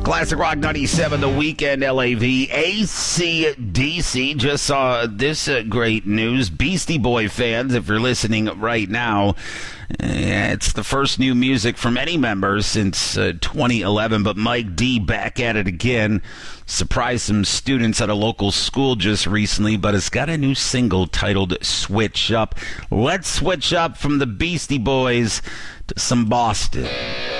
Classic Rock 97, The Weekend, LAV, AC/DC. Just saw this great news. Beastie Boy fans, if you're listening right now, it's the first new music from any member since 2011, but Mike D back at it again. Surprised some students at a local school just recently, but it's got a new single titled Switch Up. Let's switch up from the Beastie Boys to some Boston.